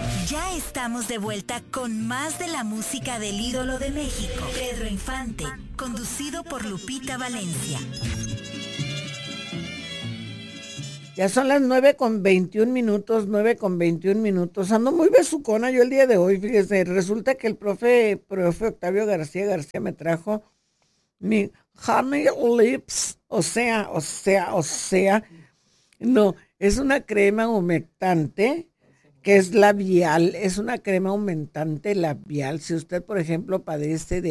Ya estamos de vuelta con más de la música del ídolo de México, Pedro Infante, conducido por Lupita Valencia. Ya son las 9:21, 9:21. Ando muy besucona yo el día de hoy, fíjese. Resulta que el profe Octavio García me trajo mi Honey Lips, no, es una crema humectante que es labial, es una crema humectante labial. Si usted, por ejemplo, padece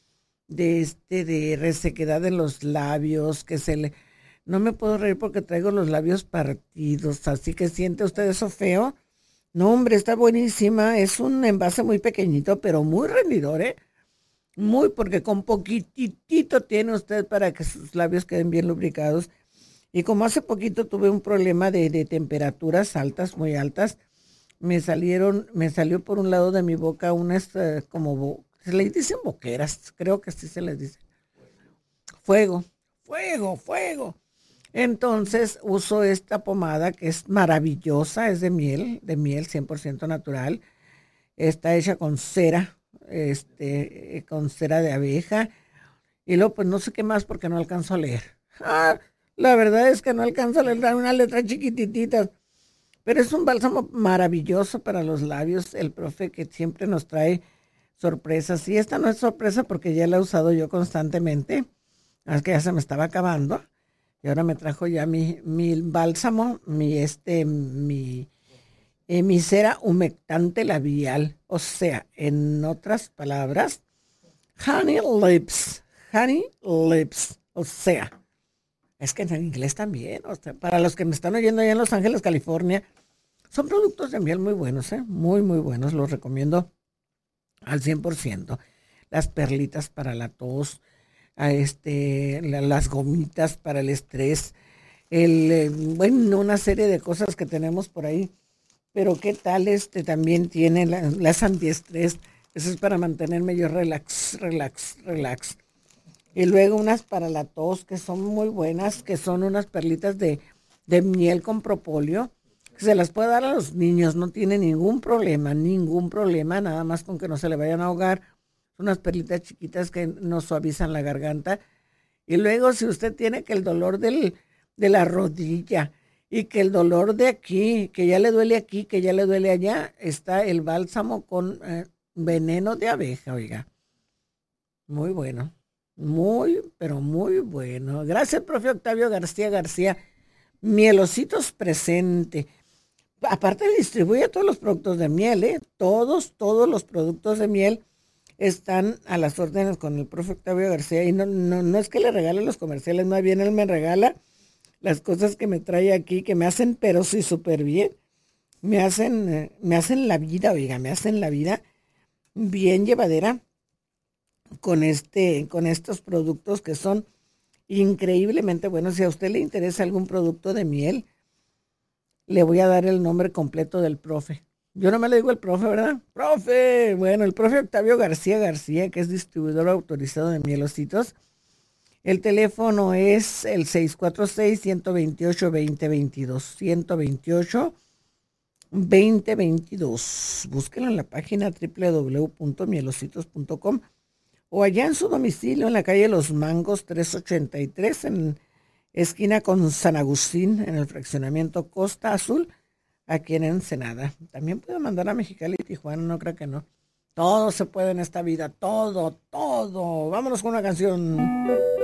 de resequedad en los labios, no me puedo reír porque traigo los labios partidos, así que siente usted eso feo. No, hombre, está buenísima, es un envase muy pequeñito, pero muy rendidor, ¿eh? Muy, porque con poquitito tiene usted para que sus labios queden bien lubricados. Y como hace poquito tuve un problema de temperaturas altas, muy altas, me salió por un lado de mi boca unas se le dicen boqueras, creo que así se les dice. Fuego, fuego, fuego. Entonces uso esta pomada que es maravillosa, es de miel 100% natural. Está hecha con cera, con cera de abeja. Y luego pues no sé qué más porque no alcanzo a leer. La verdad es que no alcanzo a leer una letra chiquititita. Pero es un bálsamo maravilloso para los labios, el profe que siempre nos trae sorpresas. Y esta no es sorpresa porque ya la he usado yo constantemente. Es que ya se me estaba acabando. Y ahora me trajo ya mi bálsamo, mi cera humectante labial. O sea, en otras palabras, honey lips. Honey lips. O sea, es que en inglés también. O sea, para los que me están oyendo allá en Los Ángeles, California, son productos de miel muy buenos, ¿eh? Muy, muy buenos. Los recomiendo al 100%. Las perlitas para la tos, las gomitas para el estrés, bueno, una serie de cosas que tenemos por ahí. Pero qué tal también tiene las antiestrés. Eso es para mantenerme yo relax, relax, relax. Y luego unas para la tos que son muy buenas, que son unas perlitas de miel con propóleo. Se las puede dar a los niños, no tiene ningún problema, nada más con que no se le vayan a ahogar. Son unas perlitas chiquitas que nos suavizan la garganta. Y luego si usted tiene que el dolor de la rodilla y que el dolor de aquí, que ya le duele aquí, que ya le duele allá, está el bálsamo con veneno de abeja, oiga. Muy bueno, muy, pero muy bueno. Gracias, profe Octavio García. Mielositos presente. Aparte distribuye todos los productos de miel, ¿eh? Todos los productos de miel están a las órdenes con el profe Octavio García. Y no es que le regale los comerciales, más bien él me regala las cosas que me trae aquí, que me hacen, pero sí súper bien. Me hacen la vida, oiga, me hacen la vida bien llevadera con estos productos que son increíblemente buenos. Si a usted le interesa algún producto de miel, le voy a dar el nombre completo del profe. Yo no me le digo el profe, ¿verdad? ¡Profe! Bueno, el profe Octavio García, que es distribuidor autorizado de mielositos. El teléfono es el 646-128-2022. 128-2022. Búsquenlo en la página www.mielositos.com o allá en su domicilio en la calle Los Mangos 383 en esquina con San Agustín, en el fraccionamiento Costa Azul, aquí en Ensenada. También puede mandar a Mexicali y Tijuana, no creo que no. Todo se puede en esta vida, todo. Vámonos con una canción.